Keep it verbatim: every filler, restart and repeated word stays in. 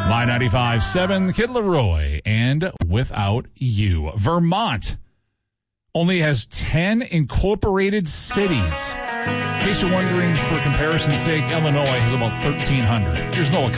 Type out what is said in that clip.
My ninety-five point seven, Kid Leroy, and Without You. Vermont only has ten incorporated cities. In case you're wondering, for comparison's sake, Illinois has about thirteen hundred. There's no